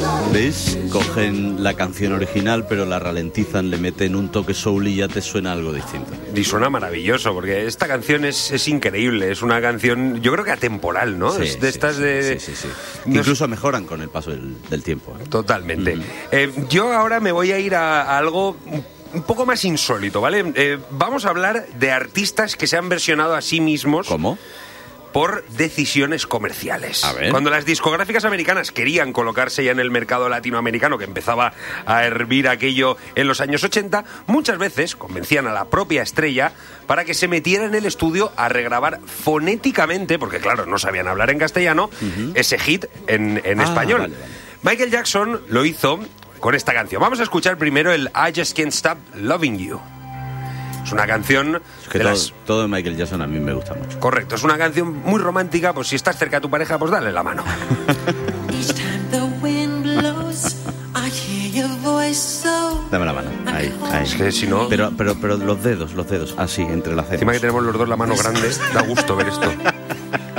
¿Ves? Cogen la canción original, pero la ralentizan, le meten un toque soul y ya te suena algo distinto. Y suena maravilloso, porque esta canción es increíble. Es una canción, yo creo que atemporal, ¿no? Sí, es de estas de... Sí. Incluso mejoran con el paso del tiempo. Totalmente. Yo ahora me voy a ir a algo un poco más insólito, ¿vale? Vamos a hablar de artistas que se han versionado a sí mismos. ¿Cómo? Por decisiones comerciales. A ver. Cuando las discográficas americanas querían colocarse ya en el mercado latinoamericano, que empezaba a hervir aquello en los años 80, muchas veces convencían a la propia estrella para que se metiera en el estudio a regrabar fonéticamente, porque claro, no sabían hablar en castellano, ese hit en español. Vale. Michael Jackson lo hizo con esta canción. Vamos a escuchar primero el I Just Can't Stop Loving You. Es una canción... Es que todo de Michael Jackson a mí me gusta mucho. Correcto, es una canción muy romántica, pues si estás cerca de tu pareja, pues dale la mano. Dame la mano, ahí. Es que si no... Pero los dedos, así, entre las cejas. Encima que tenemos los dos la mano grande, da gusto ver esto.